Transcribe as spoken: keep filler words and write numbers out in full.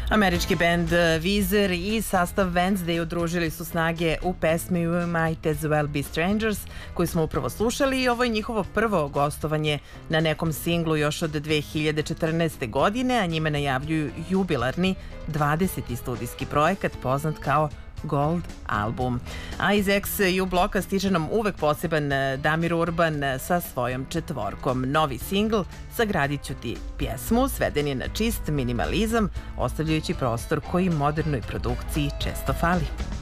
Američki bend Weezer i sastav Wednesday udružili su snage u pesmi We Might As Well Be Strangers, koju smo upravo slušali, i ovo je njihovo prvo gostovanje na nekom singlu još od dve hiljade četrnaeste. godine, a njime najavljuju jubilarni dvadeseti studijski projekat poznat kao Gold album. A iz X U bloka stiže nam uvek poseban Damir Urban sa svojom četvorkom. Novi singl Sagradit ću ti pjesmu sveden je na čist minimalizam, ostavljajući prostor koji modernoj produkciji često fali.